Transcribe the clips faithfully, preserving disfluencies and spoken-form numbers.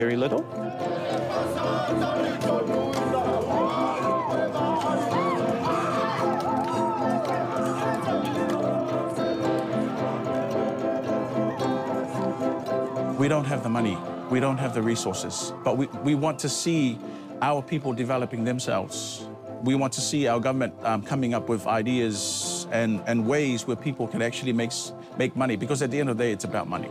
Very little. We don't have the money, we don't have the resources, but we, we want to see our people developing themselves. We want to see our government um, coming up with ideas and, and ways where people can actually make, make money, because at the end of the day, it's about money.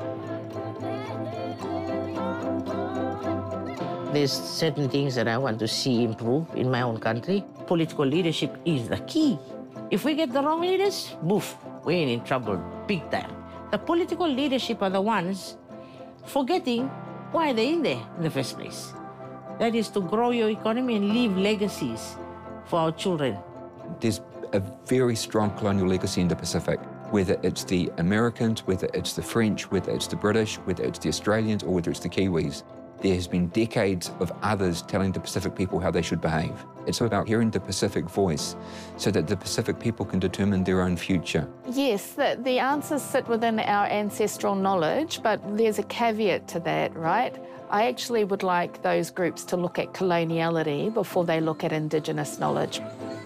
There's certain things that I want to see improve in my own country. Political leadership is the key. If we get the wrong leaders, boof, we're in trouble, big time. The political leadership are the ones forgetting why they're in there in the first place. That is to grow your economy and leave legacies for our children. There's a very strong colonial legacy in the Pacific, whether it's the Americans, whether it's the French, whether it's the British, whether it's the Australians, or whether it's the Kiwis. There has been decades of others telling the Pacific people how they should behave. It's about hearing the Pacific voice so that the Pacific people can determine their own future. Yes, the, the answers sit within our ancestral knowledge, but there's a caveat to that, right? I actually would like those groups to look at coloniality before they look at Indigenous knowledge.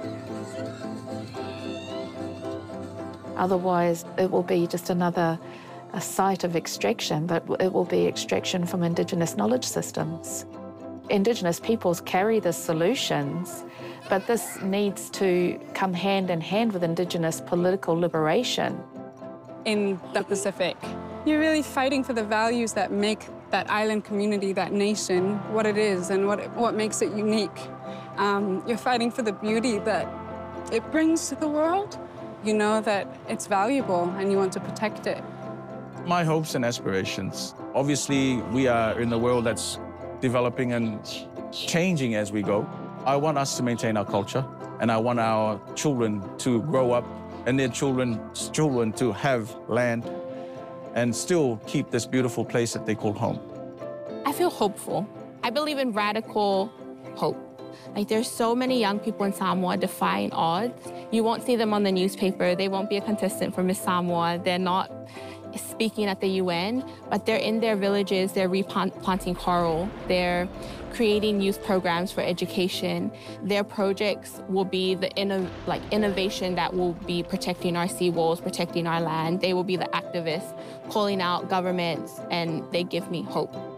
Otherwise, it will be just another a site of extraction, but it will be extraction from Indigenous knowledge systems. Indigenous peoples carry the solutions, but this needs to come hand in hand with Indigenous political liberation. In the Pacific, you're really fighting for the values that make that island community, that nation, what it is and what, it, what makes it unique. Um, you're fighting for the beauty that it brings to the world. You know that it's valuable and you want to protect it. My hopes and aspirations. Obviously, we are in a world that's developing and changing as we go. I want us to maintain our culture, and I want our children to grow up and their children's children to have land and still keep this beautiful place that they call home. I feel hopeful. I believe in radical hope. Like, there's so many young people in Samoa defying odds. You won't see them on the newspaper. They won't be a contestant for Miss Samoa. They're not speaking at the U N, but they're in their villages, they're replanting coral, they're creating youth programs for education. Their projects will be the inno like innovation that will be protecting our seawalls, protecting our land. They will be the activists calling out governments, and they give me hope.